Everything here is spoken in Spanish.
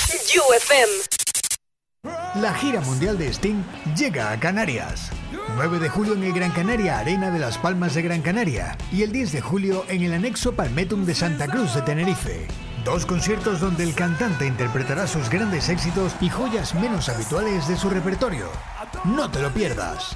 UFM. La gira mundial de Sting llega a Canarias. 9 de julio en el Gran Canaria Arena de Las Palmas de Gran Canaria y el 10 de julio en el anexo Palmetum de Santa Cruz de Tenerife. 2 conciertos donde el cantante interpretará sus grandes éxitos y joyas menos habituales de su repertorio. No te lo pierdas.